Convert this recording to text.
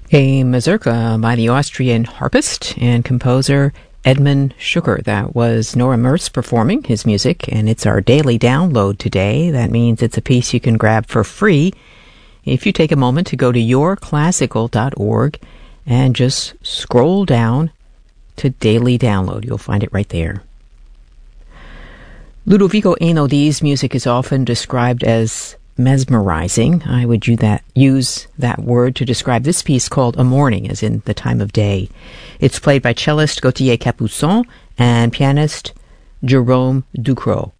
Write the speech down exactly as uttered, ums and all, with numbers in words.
A mazurka by the Austrian harpist and composer Edmund Schucker. That was Nora Mertz performing his music, and it's our daily download today. That means it's a piece you can grab for free if you take a moment to go to your classical dot org and just scroll down to Daily Download. You'll find it right there. Ludovico Einaudi's music is often described as mesmerizing. I would use that, use that word to describe this piece called A Morning, as in the time of day. It's played by cellist Gauthier Capuçon and pianist Jérôme Ducrot.